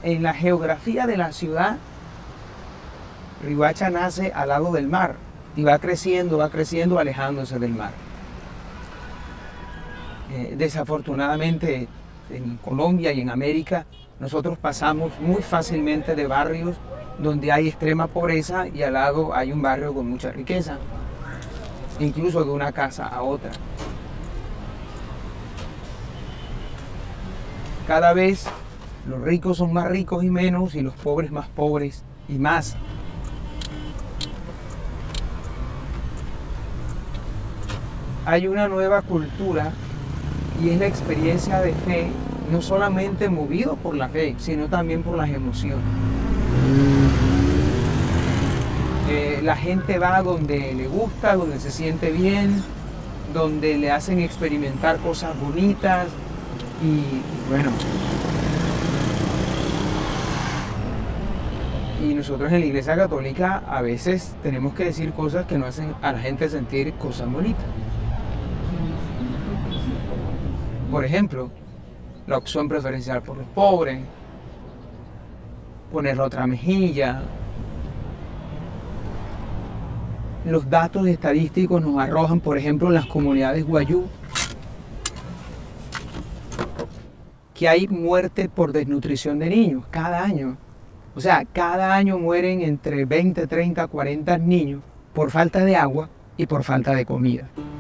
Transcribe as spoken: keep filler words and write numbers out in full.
en la geografía de la ciudad, Riohacha nace al lado del mar y va creciendo, va creciendo, alejándose del mar. Eh, desafortunadamente, en Colombia y en América, nosotros pasamos muy fácilmente de barrios donde hay extrema pobreza y al lado hay un barrio con mucha riqueza, incluso de una casa a otra. Cada vez los ricos son más ricos y menos, y los pobres más pobres y más. Hay una nueva cultura y es la experiencia de fe, no solamente movido por la fe, sino también por las emociones. Eh, la gente va donde le gusta, donde se siente bien, donde le hacen experimentar cosas bonitas y bueno. Y nosotros en la Iglesia Católica a veces tenemos que decir cosas que no hacen a la gente sentir cosas bonitas. Por ejemplo, la opción preferencial por los pobres, poner la otra mejilla. Los datos estadísticos nos arrojan, por ejemplo, en las comunidades guayú, que hay muerte por desnutrición de niños cada año. O sea, cada año mueren entre veinte, treinta, cuarenta niños por falta de agua y por falta de comida.